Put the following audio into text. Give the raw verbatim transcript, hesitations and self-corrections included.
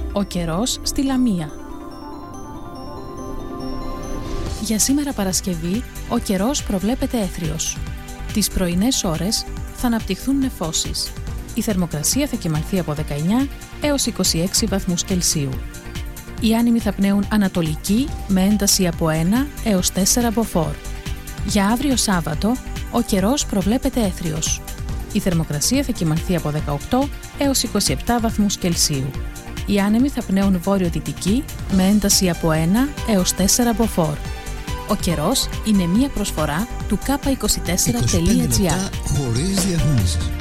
Ο καιρός στη Λαμία. Για σήμερα Παρασκευή, ο καιρός προβλέπεται έθριος. Τις πρωινές ώρες θα αναπτυχθούν νεφώσεις. Η θερμοκρασία θα κυμανθεί από δεκαεννιά έως είκοσι έξι βαθμούς Κελσίου. Οι άνεμοι θα πνέουν ανατολική με ένταση από ένα έως τέσσερα μποφόρ. Για αύριο Σάββατο, ο καιρός προβλέπεται έθριος. Η θερμοκρασία θα κυμανθεί από δεκαοκτώ έως είκοσι επτά βαθμούς Κελσίου. Οι άνεμοι θα πνέουν βόρειο-δυτική με ένταση από ένα έως τέσσερα μποφόρ. Ο καιρός είναι μία προσφορά του κάπα είκοσι τέσσερα τελεία τζι άρ. χωρίς διαφήμιση.